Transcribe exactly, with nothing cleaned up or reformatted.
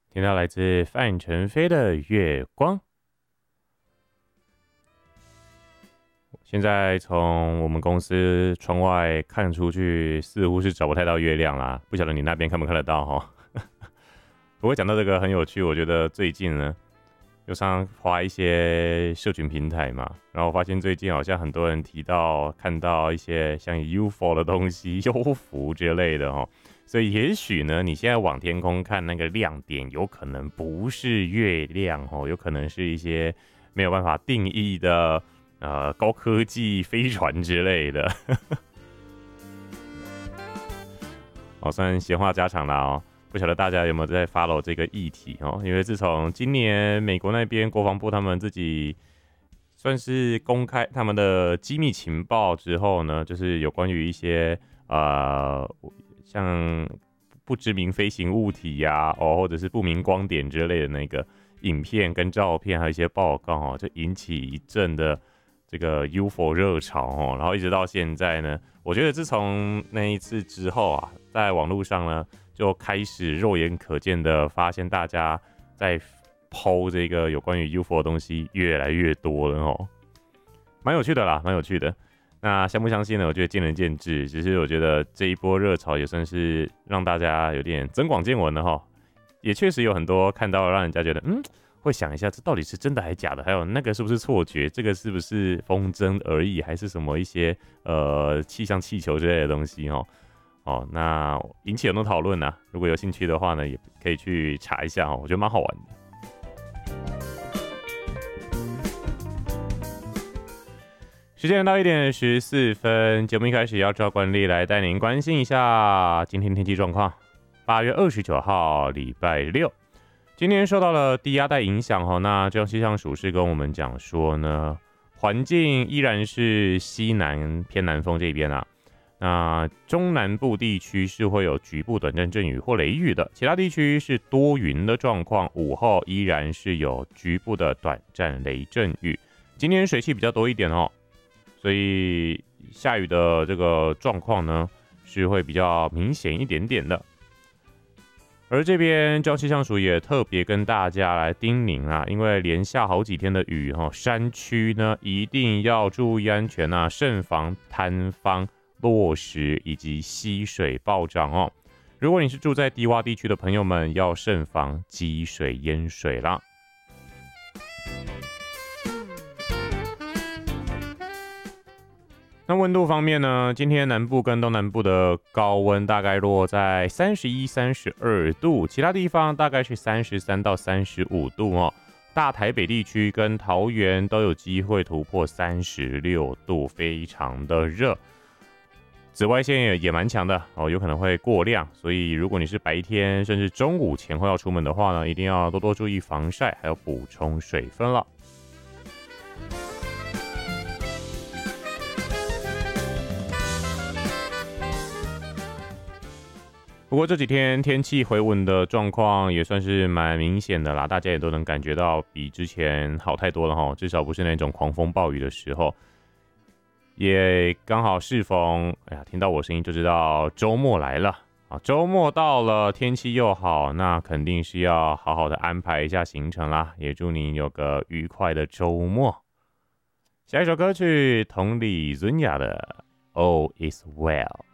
听到来自范丞飞的《月光》。现在从我们公司窗外看出去，似乎是找不太到月亮啦，不晓得你那边看不看得到哈？不过讲到这个很有趣，我觉得最近呢，有常常滑一些社群平台嘛，然后我发现最近好像很多人提到看到一些像 U F O 的东西、幽浮之类的哦，所以也许呢，你现在往天空看那个亮点，有可能不是月亮哦，有可能是一些没有办法定义的。呃，高科技飞船之类的，好，算闲话家常啦哦。不晓得大家有没有在 follow 这个议题哦？因为自从今年美国那边国防部他们自己算是公开他们的机密情报之后呢，就是有关于一些呃像不知名飞行物体呀、啊，哦，或者是不明光点之类的那个影片跟照片，还有一些报告哦，就引起一阵的。这个 U F O 热潮哦，然后一直到现在呢，我觉得自从那一次之后啊，在网络上呢就开始肉眼可见的发现，大家在 po 这个有关于 U F O 的东西越来越多了哦，蛮有趣的啦，蛮有趣的。那相不相信呢？我觉得见仁见智。只是我觉得这一波热潮也算是让大家有点增广见闻了哈，也确实有很多看到让人家觉得嗯。会想一下，这到底是真的还是假的？还有那个是不是错觉？这个是不是风筝而已，还是什么一些呃气象气球之类的东西哦？哦，那引起很多讨论啊。如果有兴趣的话呢，也可以去查一下哦，我觉得蛮好玩的。时间到一点十四分，节目一开始要照惯例来带您关心一下今天天气状况。八月二十九号，礼拜六。今天受到了低压带影响哈，那中央气象署是跟我们讲说呢，环境依然是西南偏南风这边啊，那中南部地区是会有局部短暂阵雨或雷雨的，其他地区是多云的状况，午后依然是有局部的短暂雷阵雨。今天水汽比较多一点哦，所以下雨的这个状况呢是会比较明显一点点的。而这边中央气象署也特别跟大家来叮咛啊，因为连下好几天的雨哈，山区呢一定要注意安全啊，慎防坍方、落石以及溪水暴涨哦。如果你是住在低洼地区的朋友们，要慎防积水淹水啦。那温度方面呢？今天南部跟东南部的高温大概落在三十一、三十二度，其他地方大概是三十三到三十五度哦。大台北地区跟桃园都有机会突破三十六度，非常的热。紫外线也也蛮强的哦，有可能会过量，所以如果你是白天甚至中午前后要出门的话呢，一定要多多注意防晒，还有补充水分了。不过这几天天气回稳的状况也算是蛮明显的啦，大家也都能感觉到比之前好太多了齁，至少不是那种狂风暴雨的时候。也刚好适逢，哎呀，听到我声音就知道周末来了啊！周末到了，天气又好，那肯定是要好好的安排一下行程啦。也祝您有个愉快的周末。下一首歌曲，同理尊雅的《All Is Well》。